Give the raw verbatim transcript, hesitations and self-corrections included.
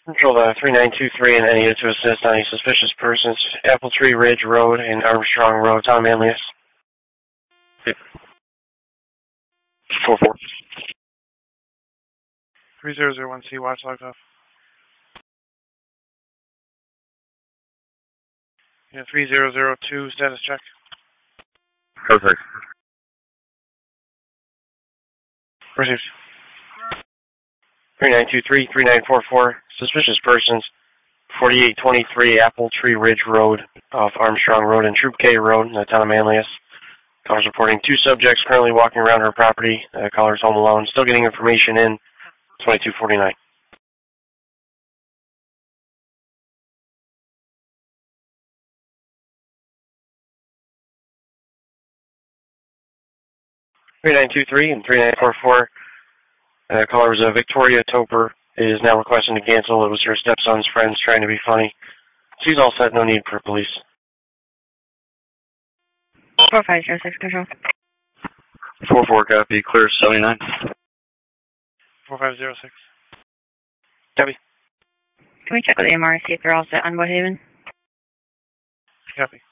Control uh, three nine two three and any to assist on any suspicious persons. Apple Tree Ridge Road and Armstrong Road, Tom Manlius. four four. three zero zero one C, watch logged off. Yeah, three zero zero two, status check. Perfect. Received. three nine two three, three nine four four, suspicious persons, forty-eight twenty-three Apple Tree Ridge Road off Armstrong Road and Troop K Road in the town of Manlius. Caller's reporting two subjects currently walking around her property. Uh, caller's home alone. Still getting information in. twenty-two forty-nine. three nine two three and three nine four four. Uh, caller was uh, Victoria Toper. Is now requesting to cancel. It was her stepson's friends trying to be funny. She's all set. No need for police. four five zero six, control. four four, copy. Clear seventy-nine. four five zero six. Copy. Can we check with A M R and see if they're all set on Woodhaven? Copy.